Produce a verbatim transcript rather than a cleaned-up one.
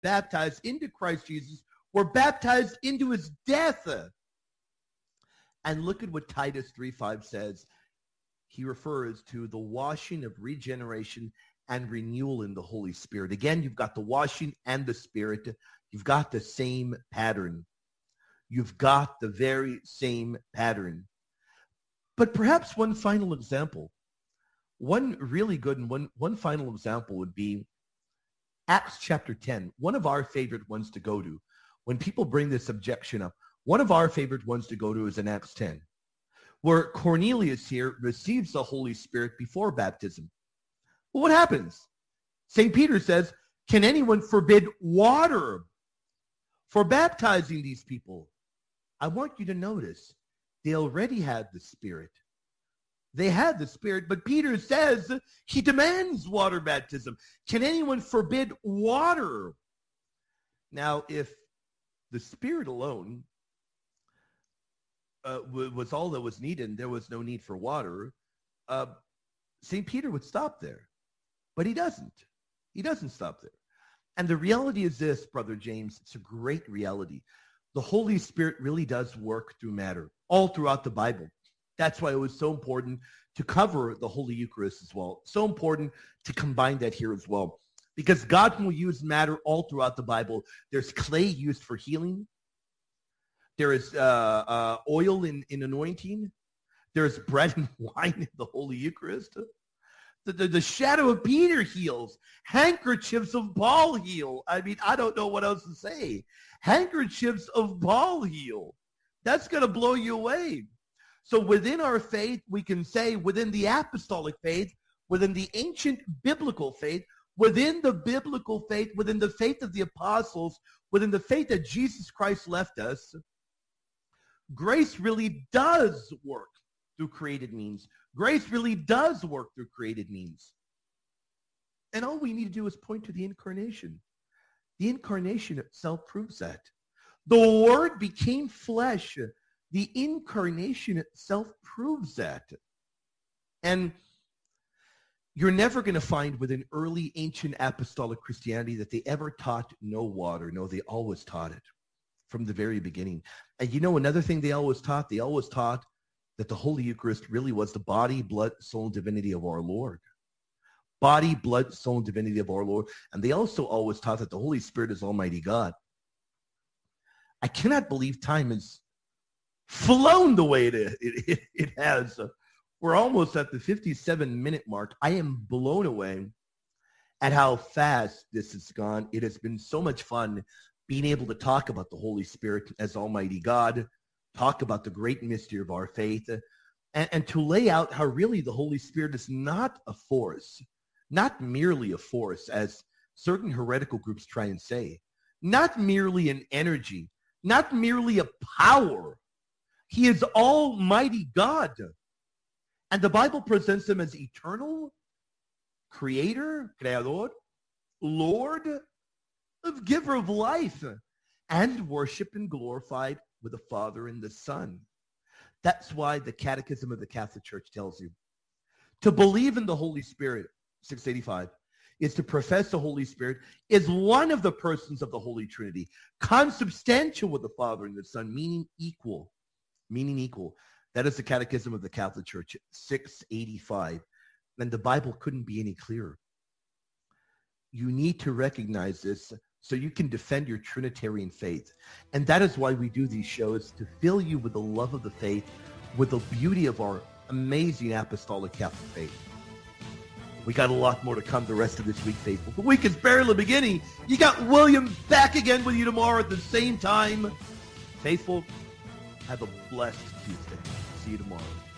baptized into Christ Jesus, were baptized into his death. And look at what Titus three five says. He refers to the washing of regeneration and renewal in the Holy Spirit. Again, you've got the washing and the Spirit. You've got the same pattern. You've got the very same pattern. But perhaps one final example, one really good and one, one final example would be Acts chapter ten, one of our favorite ones to go to. When people bring this objection up, one of our favorite ones to go to is in Acts ten, where Cornelius here receives the Holy Spirit before baptism. Well, what happens? Saint Peter says, can anyone forbid water for baptizing these people? I want you to notice, they already had the Spirit. They had the Spirit, but Peter says he demands water baptism. Can anyone forbid water? Now, if the Spirit alone uh, was all that was needed and there was no need for water, uh, Saint Peter would stop there. But he doesn't. He doesn't stop there. And the reality is this, Brother James, it's a great reality. The Holy Spirit really does work through matter, all throughout the Bible. That's why it was so important to cover the Holy Eucharist as well. So important to combine that here as well. Because God will use matter all throughout the Bible. There's clay used for healing. There is uh, uh, oil in, in anointing. There's bread and wine in the Holy Eucharist. The, the, the shadow of Peter heals. Handkerchiefs of Paul heal. I mean, I don't know what else to say. Handkerchiefs of Paul heal. That's going to blow you away. So within our faith, we can say within the apostolic faith, within the ancient biblical faith, within the biblical faith, within the faith of the apostles, within the faith that Jesus Christ left us, grace really does work through created means. Grace really does work through created means. And all we need to do is point to the incarnation. The incarnation itself proves that. The Word became flesh. The incarnation itself proves that. And you're never going to find within early ancient apostolic Christianity that they ever taught no water. No, they always taught it from the very beginning. And you know another thing they always taught? They always taught that the Holy Eucharist really was the body, blood, soul, and divinity of our Lord. Body, blood, soul, and divinity of our Lord. And they also always taught that the Holy Spirit is Almighty God. I cannot believe time has flown the way it, it, it, it has. We're almost at the fifty-seven minute mark. I am blown away at how fast this has gone. It has been so much fun being able to talk about the Holy Spirit as Almighty God, talk about the great mystery of our faith, and, and to lay out how really the Holy Spirit is not a force, not merely a force, as certain heretical groups try and say, not merely an energy, not merely a power. He is Almighty God. And the Bible presents him as eternal, creator, creador, Lord, of giver of life, and worshiped and glorified with the Father and the Son. That's why the Catechism of the Catholic Church tells you to believe in the Holy Spirit, six eighty-five, is to profess the Holy Spirit is one of the persons of the Holy Trinity, consubstantial with the Father and the Son, meaning equal, meaning equal. That is the Catechism of the Catholic Church, six eighty-five. And the Bible couldn't be any clearer. You need to recognize this so you can defend your Trinitarian faith. And that is why we do these shows, to fill you with the love of the faith, with the beauty of our amazing apostolic Catholic faith. We got a lot more to come the rest of this week, faithful. The week is barely beginning. You got William back again with you tomorrow at the same time. Faithful, have a blessed Tuesday. See you tomorrow.